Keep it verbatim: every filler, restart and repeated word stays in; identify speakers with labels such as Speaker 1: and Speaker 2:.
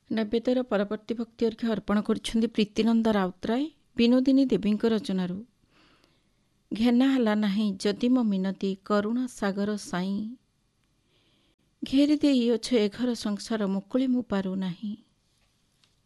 Speaker 1: ନୈବେଦ୍ୟର ପରବର୍ତ୍ତୀ ଭକ୍ତି ଅର୍ଘ୍ୟ ଅର୍ପଣ କରୁଛନ୍ତି ପ୍ରୀତିନନ୍ଦ ରାଉତରାୟ ବିନୋଦିନୀ ଦେବୀଙ୍କ ରଚନାରୁ। ଘେନା ହେଲା ନାହିଁ ଯଦି ମୋ ମିନତି କରୁଣା ସାଗର ସାଇଁ, ଘେରି ଦେଇଅଛ ଏ ଘର ସଂସାର ମୁକୁଳି ମୁଁ ପାରୁନାହିଁ।